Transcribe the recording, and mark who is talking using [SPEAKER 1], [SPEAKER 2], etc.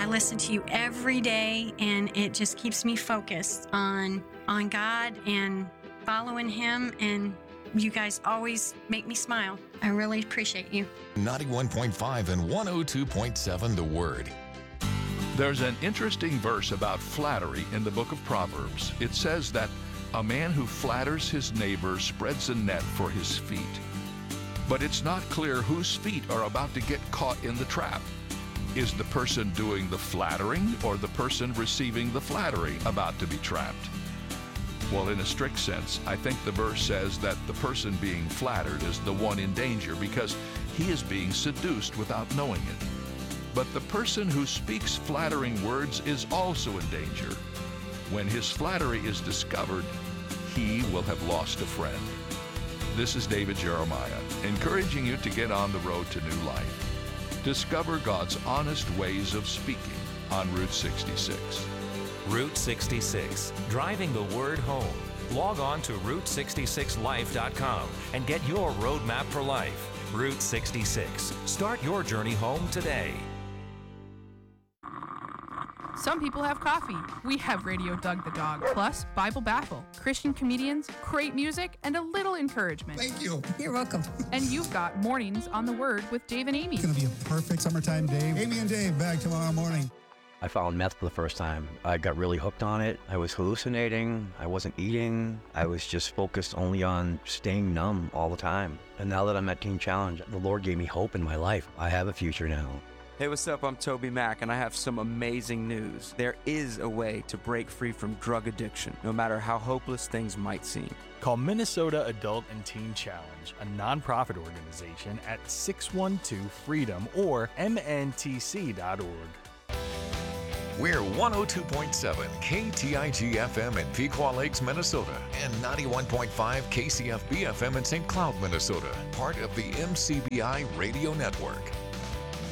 [SPEAKER 1] I listen to you every day, and it just keeps me focused on God and following Him, and you guys always make me smile. I really appreciate you.
[SPEAKER 2] 91.5 and 102.7 The Word.
[SPEAKER 3] There's an interesting verse about flattery in the book of Proverbs. It says that a man who flatters his neighbor spreads a net for his feet. But it's not clear whose feet are about to get caught in the trap. Is the person doing the flattering or the person receiving the flattery about to be trapped? Well, in a strict sense, I think the verse says that the person being flattered is the one in danger because he is being seduced without knowing it. But the person who speaks flattering words is also in danger. When his flattery is discovered, he will have lost a friend. This is David Jeremiah, encouraging you to get on the road to new life. Discover God's honest ways of speaking on Route 66.
[SPEAKER 4] Route 66, driving the word home. Log on to Route66Life.com and get your roadmap for life. Route 66. Start your journey home today.
[SPEAKER 5] Some people have coffee. We have Radio Doug the Dog, plus Bible Baffle, Christian comedians, great music, and a little encouragement.
[SPEAKER 6] Thank you.
[SPEAKER 7] You're welcome.
[SPEAKER 5] And you've got Mornings on the Word with Dave and Amy.
[SPEAKER 6] It's going to be a perfect summertime day. Amy and Dave back tomorrow morning.
[SPEAKER 8] I found meth for the first time. I got really hooked on it. I was hallucinating. I wasn't eating. I was just focused only on staying numb all the time. And now that I'm at Teen Challenge, the Lord gave me hope in my life. I have a future now.
[SPEAKER 9] Hey, what's up? I'm Toby Mack, and I have some amazing news. There is a way to break free from drug addiction, no matter how hopeless things might seem.
[SPEAKER 10] Call Minnesota Adult and Teen Challenge, a nonprofit organization, at 612-FREEDOM or mntc.org.
[SPEAKER 2] We're 102.7 KTIG FM in Pequot Lakes, Minnesota, and 91.5 KCFB FM in St. Cloud, Minnesota, part of the MCBI Radio Network.